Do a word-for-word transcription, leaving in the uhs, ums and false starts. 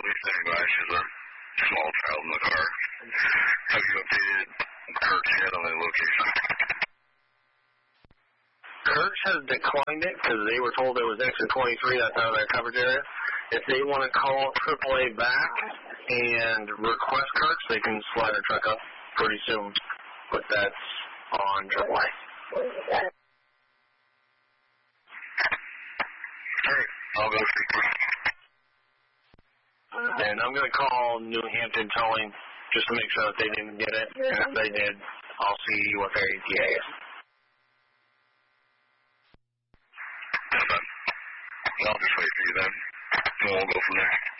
be standing by. She's a small child in the car. Have you updated Kirk yet on the location? Kirk has declined it because they were told it was exit twenty-three. That's out of their coverage area. If they want to call triple A back and request Kirk's, they can slide their truck up pretty soon. But that's on triple A. Alright, I'll go speak to her. And I'm going to call New Hampton Towing just to make sure that they didn't get it. And if they did, I'll see what their E T A is. Okay. I'll just wait for you then. And we'll go from there.